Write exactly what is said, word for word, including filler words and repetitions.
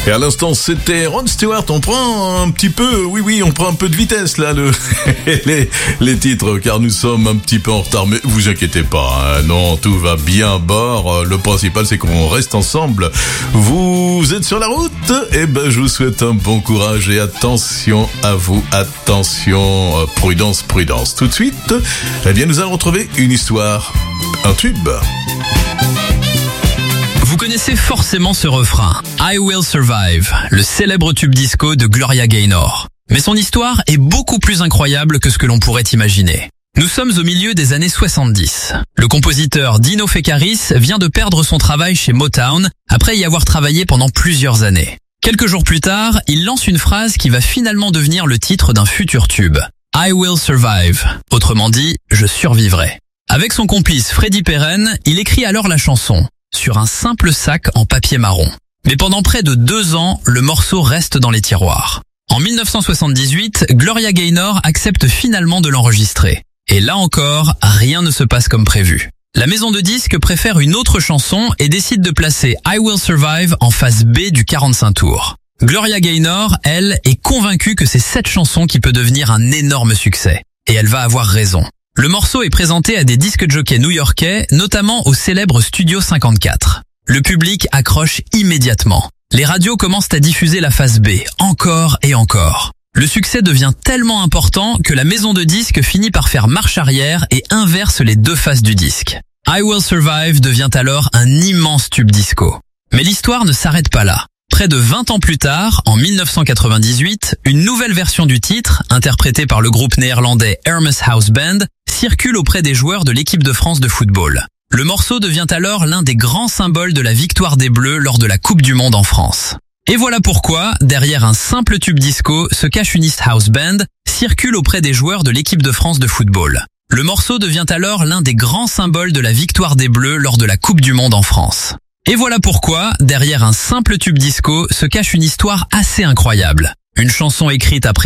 Et à l'instant, c'était Rod Stewart. On prend un petit peu, oui, oui, on prend un peu de vitesse, là, le, les, les titres, car nous sommes un petit peu en retard. Mais vous inquiétez pas, hein, non, tout va bien à bord. Le principal, c'est qu'on reste ensemble. Vous êtes sur la route? Eh ben, je vous souhaite un bon courage et attention à vous, attention, euh, prudence, prudence. Tout de suite, eh bien, nous allons retrouver une histoire, un tube. Vous connaissez forcément ce refrain, I Will Survive, le célèbre tube disco de Gloria Gaynor. Mais son histoire est beaucoup plus incroyable que ce que l'on pourrait imaginer. Nous sommes au milieu des années soixante-dix. Le compositeur Dino Fekaris vient de perdre son travail chez Motown après y avoir travaillé pendant plusieurs années. Quelques jours plus tard, il lance une phrase qui va finalement devenir le titre d'un futur tube. I Will Survive, autrement dit, je survivrai. Avec son complice Freddie Perren, il écrit alors la chanson sur un simple sac en papier marron. Mais pendant près de deux ans, le morceau reste dans les tiroirs. En mille neuf cent soixante-dix-huit, Gloria Gaynor accepte finalement de l'enregistrer. Et là encore, rien ne se passe comme prévu. La maison de disques préfère une autre chanson et décide de placer I Will Survive en face B du quarante-cinq tours. Gloria Gaynor, elle, est convaincue que c'est cette chanson qui peut devenir un énorme succès. Et elle va avoir raison. Le morceau est présenté à des disques jockeys new-yorkais, notamment au célèbre Studio cinquante-quatre. Le public accroche immédiatement. Les radios commencent à diffuser la face B, encore et encore. Le succès devient tellement important que la maison de disques finit par faire marche arrière et inverse les deux faces du disque. I Will Survive devient alors un immense tube disco. Mais l'histoire ne s'arrête pas là. Près de vingt ans plus tard, en mille neuf cent quatre-vingt-dix-huit, une nouvelle version du titre, interprétée par le groupe néerlandais Hermes House Band, circule auprès des joueurs de l'équipe de France de football. Le morceau devient alors l'un des grands symboles de la victoire des Bleus lors de la Coupe du Monde en France. Et voilà pourquoi, derrière un simple tube disco, se cache une East House Band, circule auprès des joueurs de l'équipe de France de football. Le morceau devient alors l'un des grands symboles de la victoire des Bleus lors de la Coupe du Monde en France. Et voilà pourquoi, derrière un simple tube disco, se cache une histoire assez incroyable. Une chanson écrite après